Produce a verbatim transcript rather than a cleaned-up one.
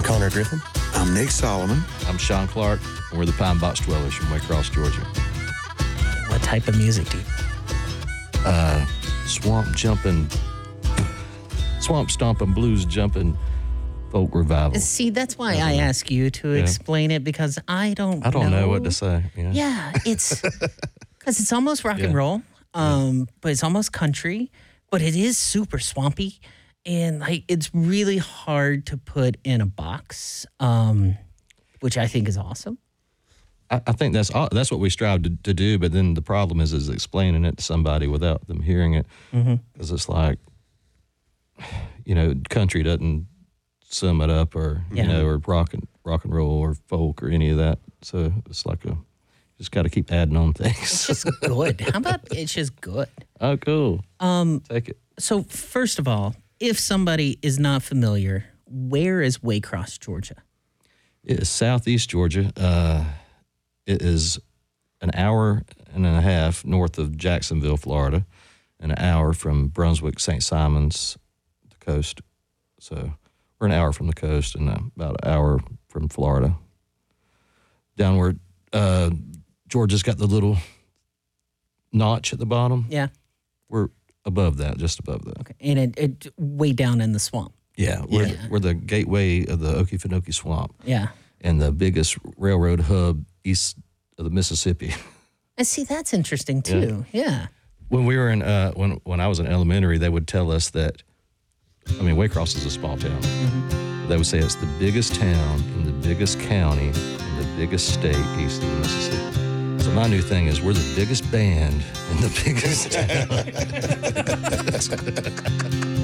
Connor Griffin. I'm Nick Solomon. I'm Sean Clark, and we're the Pine Box Dwellers from Waycross, Georgia. What type of music do you? Uh, swamp jumping, swamp stomping, blues jumping, folk revival. See, that's why I ask you to Yeah. explain it, because I don't I don't know, know what to say. Yeah, Yeah, it's because it's almost rock and Yeah. roll, um, but it's almost country, but it is super swampy, and like it's really hard to put in a box, um, which I think is awesome. I, I think that's all, that's what we strive to, to do. But then the problem is is explaining it to somebody without them hearing it, because it's like, you know, country doesn't sum it up, or Yeah. you know, or rock and rock and roll or folk or any of that. So it's like a just got to keep adding on things. It's just good. How about it's just good? Oh, cool. Um, Take it. so first of all, if somebody is not familiar, where is Waycross, Georgia? It is southeast Georgia. Uh, it is an hour and a half north of Jacksonville, Florida, and an hour from Brunswick, Saint Simons, the coast. So we're an hour from the coast and about an hour from Florida. Downward, uh, Georgia's got the little notch at the bottom. Yeah. We're above that, just above that. Okay. And it, it way down in the swamp. Yeah, we're, Yeah. we're the gateway of the Okefenokee Swamp Yeah. and the biggest railroad hub east of the Mississippi. And see, that's interesting too. Yeah. When we were in, uh, when when I was in elementary, they would tell us that, I mean, Waycross is a small town. They would say it's the biggest town in the biggest county in the biggest state east of the Mississippi. So my new thing is we're the biggest band in the biggest town.